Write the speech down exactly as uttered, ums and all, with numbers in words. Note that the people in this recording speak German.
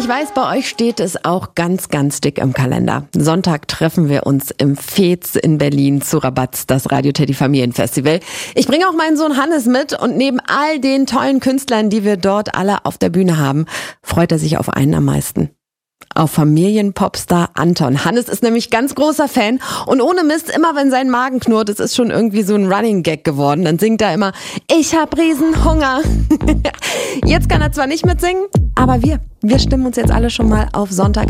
Ich weiß, bei euch steht es auch ganz, ganz dick im Kalender. Sonntag treffen wir uns im Fez in Berlin zu Rabatz, das Radio Teddy Familienfestival. Ich bringe auch meinen Sohn Hannes mit und neben all den tollen Künstlern, die wir dort alle auf der Bühne haben, freut er sich auf einen am meisten. Auf Familienpopstar Anton. Hannes ist nämlich ganz großer Fan und ohne Mist, immer wenn sein Magen knurrt, es ist schon irgendwie so ein Running Gag geworden, dann singt er immer, ich hab Riesenhunger. Jetzt kann er zwar nicht mitsingen, aber wir, wir stimmen uns jetzt alle schon mal auf Sonntag